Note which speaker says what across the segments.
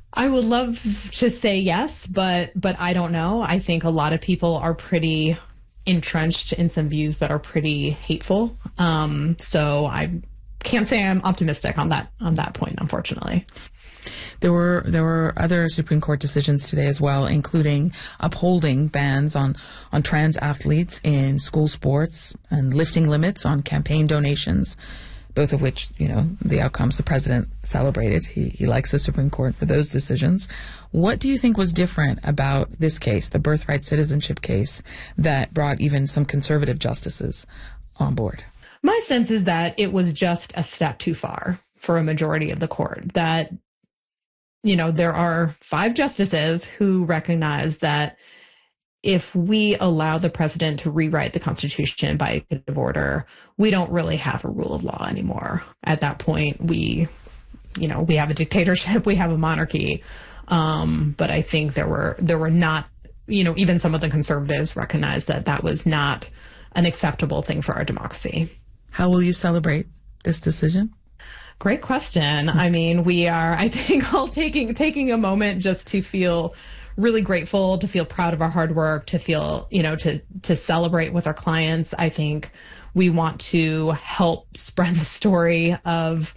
Speaker 1: I would love to say yes, but I don't know. I think a lot of people are pretty entrenched in some views that are pretty hateful. So I can't say I'm optimistic on that point, unfortunately.
Speaker 2: There were other Supreme Court decisions today as well, including upholding bans on trans athletes in school sports and lifting limits on campaign donations, both of which, the outcomes the president celebrated. He likes the Supreme Court for those decisions. What do you think was different about this case, the birthright citizenship case, that brought even some conservative justices on board?
Speaker 1: My sense is that it was just a step too far for a majority of the court, that there are 5 justices who recognize that if we allow the president to rewrite the Constitution by executive order, we don't really have a rule of law anymore. At that point, we have a dictatorship, we have a monarchy. But I think there were not, even some of the conservatives recognized that was not an acceptable thing for our democracy.
Speaker 2: How will you celebrate this decision?
Speaker 1: Great question. I mean, we are, I think, all taking a moment just to feel really grateful, to feel proud of our hard work, to feel, to celebrate with our clients. I think we want to help spread the story of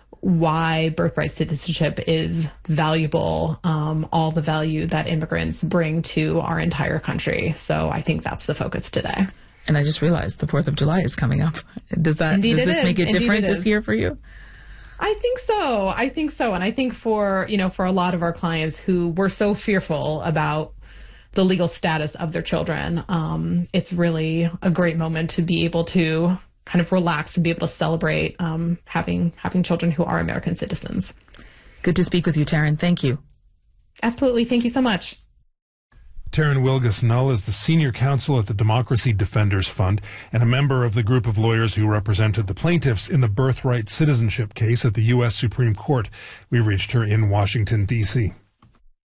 Speaker 1: why birthright citizenship is valuable, all the value that immigrants bring to our entire country. So I think that's the focus today.
Speaker 2: And I just realized the 4th of July is coming up. Does this make it different this year for you?
Speaker 1: I think so. And I think for a lot of our clients who were so fearful about the legal status of their children, it's really a great moment to be able to kind of relax and be able to celebrate having children who are American citizens.
Speaker 2: Good to speak with you, Taryn. Thank you.
Speaker 1: Absolutely. Thank you so much.
Speaker 3: Taryn Wilgus-Null is the senior counsel at the Democracy Defenders Fund and a member of the group of lawyers who represented the plaintiffs in the birthright citizenship case at the U.S. Supreme Court. We reached her in Washington, D.C.